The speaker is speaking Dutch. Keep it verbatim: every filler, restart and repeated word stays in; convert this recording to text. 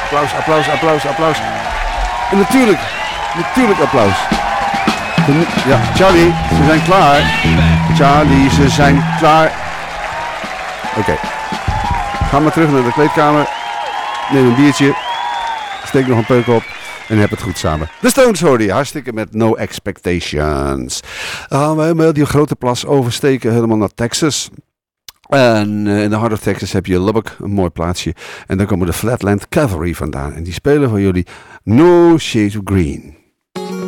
applaus, applaus, applaus, applaus. En natuurlijk, natuurlijk applaus. Ja, Charlie, ze zijn klaar. Charlie, ze zijn klaar. Oké. Okay. Ga maar terug naar de kleedkamer. Neem een biertje. Steek nog een peuk op. En heb het goed samen. De Stones hoorde je. Hartstikke met No Expectations. Dan gaan we helemaal die grote plas oversteken. Helemaal naar Texas. En uh, in de Heart of Texas heb je Lubbock. Een mooi plaatsje. En dan komen de Flatland Cavalry vandaan. En die spelen voor jullie No Shades of Green.